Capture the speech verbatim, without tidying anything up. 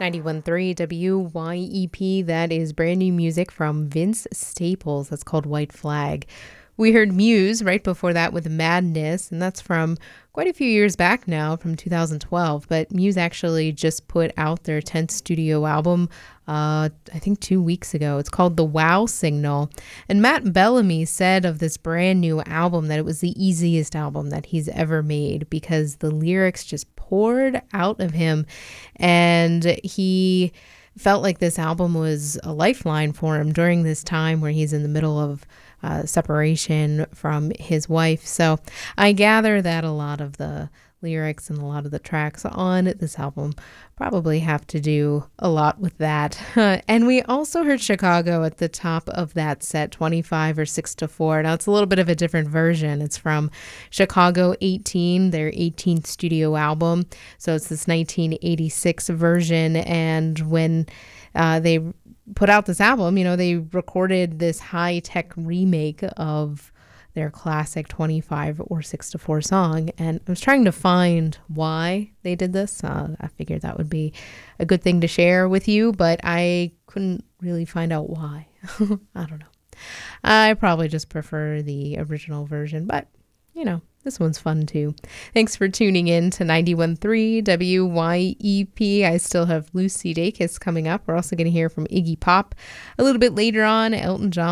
ninety-one point three W Y E P, that is brand new music from Vince Staples. That's called White Flag. We heard Muse right before that with Madness, and that's from quite a few years back now, from two thousand twelve. But Muse actually just put out their tenth studio album, uh, I think two weeks ago. It's called The Wow Signal. And Matt Bellamy said of this brand new album that it was the easiest album that he's ever made because the lyrics just poured out of him. And he felt like this album was a lifeline for him during this time where he's in the middle of uh, separation from his wife. So I gather that a lot of the lyrics and a lot of the tracks on this album probably have to do a lot with that. And we also heard Chicago at the top of that set, twenty-five or six to four. Now it's a little bit of a different version. It's from Chicago eighteen, their eighteenth studio album. So it's this nineteen eighty-six version. And when uh, they put out this album, you know, they recorded this high-tech remake of their classic twenty-five or six to four song. And I was trying to find why they did this. Uh, I figured that would be a good thing to share with you, but I couldn't really find out why. I don't know. I probably just prefer the original version, but you know, this one's fun too. Thanks for tuning in to ninety-one point three W Y E P. I still have Lucy Dacus coming up. We're also going to hear from Iggy Pop a little bit later on, Elton John.